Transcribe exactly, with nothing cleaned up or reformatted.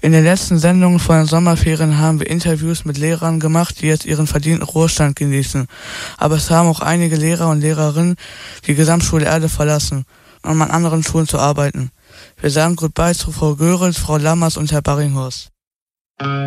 In den letzten Sendungen vor den Sommerferien haben wir Interviews mit Lehrern gemacht, die jetzt ihren verdienten Ruhestand genießen. Aber es haben auch einige Lehrer und Lehrerinnen die Gesamtschule Erde verlassen, um an anderen Schulen zu arbeiten. Wir sagen Goodbye zu Frau Görels, Frau Lammers und Herr Barringhorst.